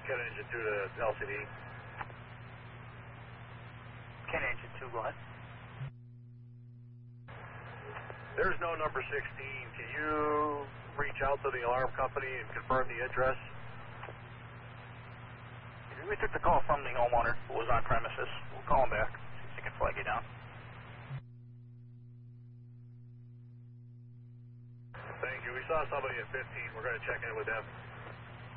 Ken Engine 2 to LCD. Ken Engine 2, go ahead. There's no number 16. Can you reach out to the alarm company and confirm the address? We took the call from the homeowner who was on premises. We'll call him back, see if he can flag you down. Thank you. We saw somebody at 15. We're going to check in with them.